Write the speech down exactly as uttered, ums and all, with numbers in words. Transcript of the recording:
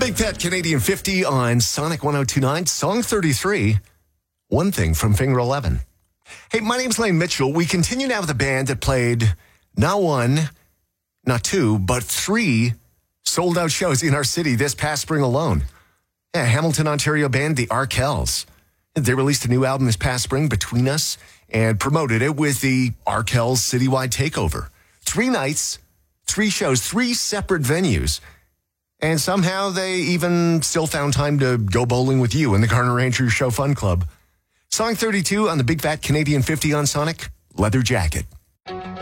Big Fat Canadian fifty on Sonic one oh two point nine. Song thirty-three, One Thing from Finger eleven. Hey, my name's Lane Mitchell. We continue now with a band that played not one, not two, but three sold-out shows in our city this past spring alone. Yeah, Hamilton, Ontario band, the Arkells. They released a new album this past spring, Between Us, and promoted it with the Arkells citywide takeover. Three nights, three shows, three separate venues. And somehow they even still found time to go bowling with you in the Garner Rangers Show Fun Club. Song thirty-two on the Big Fat Canadian fifty on Sonic, Leather Jacket.